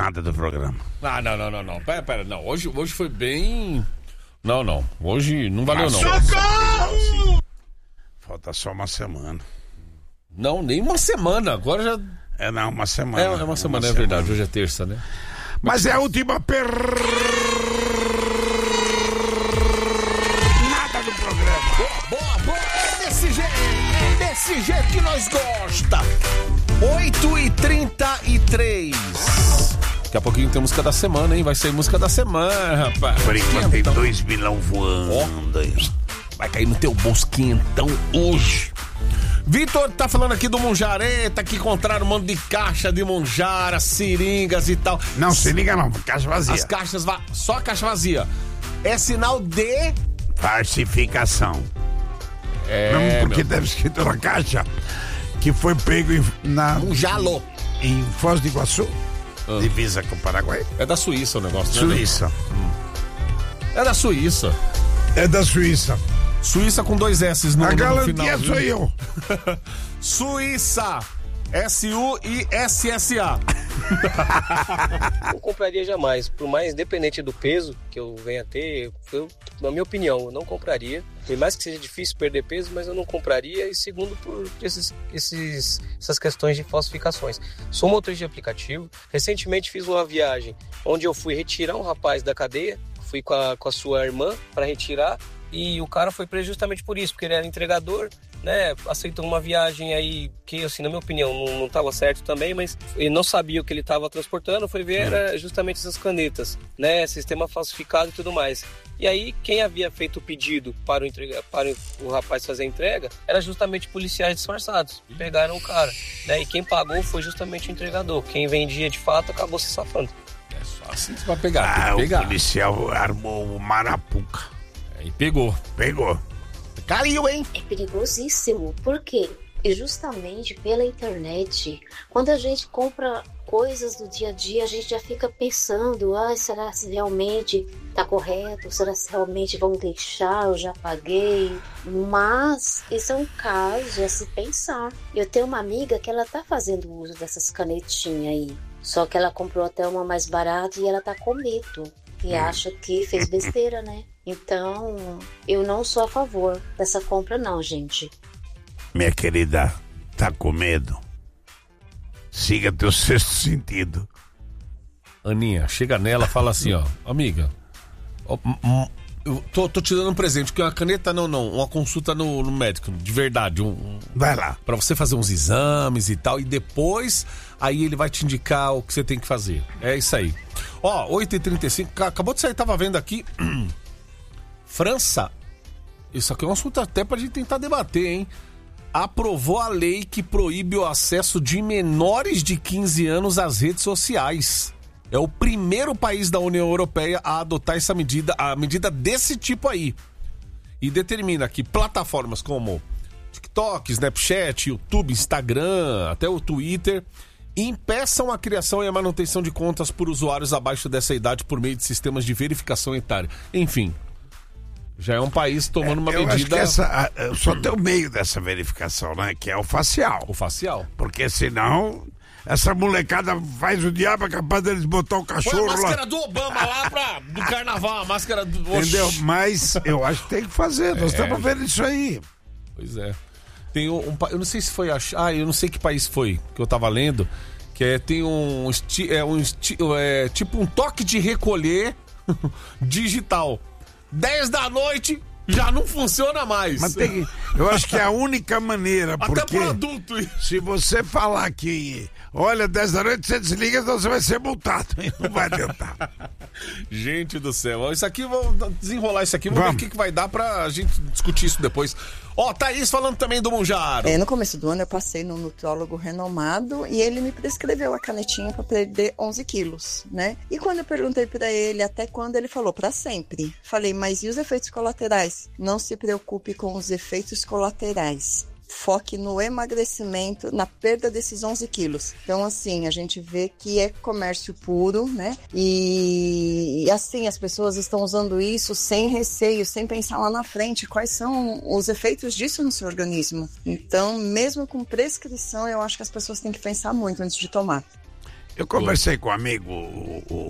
nada do programa. Ah, não. Pera, não. Hoje foi bem... Não. Hoje não valeu, não. Socorro! Falta só uma semana. Não, nem uma semana. Agora já... uma semana. É uma semana, é verdade. Hoje é terça, né? Mas é a última nada do programa. Boa. É desse jeito que nós gosta. 8h33. Daqui a pouquinho tem música da semana, hein? Vai sair música da semana, rapaz. Por enquanto tem 2 milhões voando aí. Vai cair no teu bolso quentão hoje. Vitor tá falando aqui do Monjareta, que encontraram um monte de caixa de monjara, seringas e tal. Não, seringa não, caixa vazia. As caixas, só a caixa vazia. É sinal de... falsificação. Não, porque deve escrito na caixa que foi pego um jalô em Foz do Iguaçu, divisa com o Paraguai. É da Suíça o negócio, né? Suíça. É da Suíça. É da Suíça. Suíça com 2 S no final. A galantia sou eu. Suíça. SUISSA. Não compraria jamais, por mais independente do peso que eu venha a ter, na minha opinião, eu não compraria. Por mais que seja difícil perder peso, mas eu não compraria. E segundo, por essas questões de falsificações. Sou motorista de aplicativo. Recentemente fiz uma viagem onde eu fui retirar um rapaz da cadeia. Fui com a sua irmã para retirar. E o cara foi preso justamente por isso, porque ele era entregador, né? Aceitou uma viagem aí que, assim, na minha opinião, não estava certo também, mas ele não sabia o que ele estava transportando. Foi ver era justamente essas canetas, né? Sistema falsificado e tudo mais. E aí, quem havia feito o pedido para o rapaz fazer a entrega era justamente policiais disfarçados. Pegaram o cara, né? E quem pagou foi justamente o entregador. Quem vendia de fato acabou se safando. É só assim que você vai pegar. O policial armou o Marapuca. E pegou. Caiu, hein? É perigosíssimo. Por quê? E justamente pela internet, quando a gente compra coisas do dia a dia, a gente já fica pensando, será que realmente tá correto? Será que realmente vão deixar? Eu já paguei. Mas isso é um caso a se pensar. Eu tenho uma amiga que ela tá fazendo uso dessas canetinhas aí. Só que ela comprou até uma mais barata e ela tá com medo. E acha que fez besteira, né? Então, eu não sou a favor dessa compra não, gente. Minha querida, tá com medo? Siga teu sexto sentido. Aninha, chega nela, fala assim, ó, amiga, eu tô te dando um presente, porque uma caneta não, uma consulta no médico, de verdade. Vai lá. Pra você fazer uns exames e tal, e depois, aí ele vai te indicar o que você tem que fazer. É isso aí. Ó, 8h35, acabou de sair, tava vendo aqui, França, isso aqui é um assunto até pra gente tentar debater, hein? Aprovou a lei que proíbe o acesso de menores de 15 anos às redes sociais. É o primeiro país da União Europeia a adotar essa medida, a medida desse tipo aí. E determina que plataformas como TikTok, Snapchat, YouTube, Instagram, até o Twitter, impeçam a criação e a manutenção de contas por usuários abaixo dessa idade por meio de sistemas de verificação etária. Enfim, já é um país tomando uma medida... Acho que só tem o meio dessa verificação, né? Que é o facial. O facial. Porque senão... Essa molecada faz o diabo, é capaz deles botar o cachorro lá. Põe a máscara do Obama lá do carnaval, a máscara do... Entendeu? Mas eu acho que tem que fazer, nós estamos vendo isso aí. Pois é. Tem eu não sei se foi eu não sei que país foi que eu tava lendo, que tem tipo um toque de recolher digital. 10 da noite... já não funciona mais. Mas eu acho que é a única maneira, porque... até pro adulto. Se você falar que, olha, 10 da noite você desliga, então você vai ser multado. Não vai adiantar. Gente do céu. Isso aqui, vamos desenrolar isso aqui, vamos ver o que vai dar pra gente discutir isso depois. Ó, Thaís falando também do Monjaro. No começo do ano eu passei num nutrólogo renomado e ele me prescreveu a canetinha pra perder 11 quilos, né? E quando eu perguntei pra ele até quando, ele falou pra sempre. Falei, mas e os efeitos colaterais? Não se preocupe com os efeitos colaterais. Foque no emagrecimento, na perda desses 11 quilos. Então, assim, a gente vê que é comércio puro, né? E assim, as pessoas estão usando isso sem receio, sem pensar lá na frente quais são os efeitos disso no seu organismo. Então, mesmo com prescrição, eu acho que as pessoas têm que pensar muito antes de tomar. Eu conversei com um amigo